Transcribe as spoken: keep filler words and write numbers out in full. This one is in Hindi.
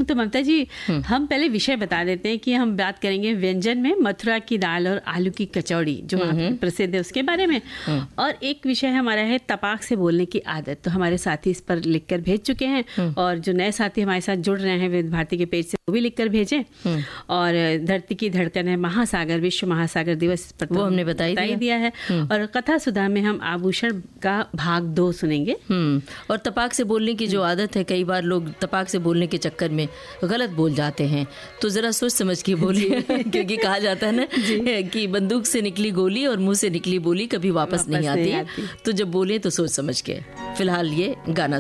तो ममता जी हम पहले विषय बता देते हैं कि हम बात करेंगे व्यंजन में मथुरा की दाल और आलू की कचौड़ी जो वहाँ पे प्रसिद्ध है उसके बारे में। और एक विषय हमारा है तपाक से बोलने की आदत। तो हमारे साथी इस पर लिखकर भेज चुके हैं और जो नए साथी हमारे साथ जुड़ रहे हैं विविध भारती के पेज से वो भी लिखकर भेजें। और धरती की धड़कन है महासागर, विश्व महासागर दिवस पर वो हमने बताई दिया, दिया है। और कथा सुधा में हम आभूषण का भाग दो सुनेंगे। और तपाक से बोलने की जो आदत है, कई बार लोग तपाक से बोलने के चक्कर में गलत बोल जाते हैं, तो जरा सोच समझ के बोलिए क्योंकि कहा जाता है ना कि बंदूक से निकली गोली और मुंह से निकली बोली कभी वापस, वापस नहीं, आती, नहीं आती। तो जब बोले तो सोच समझ के। फिलहाल ये गाना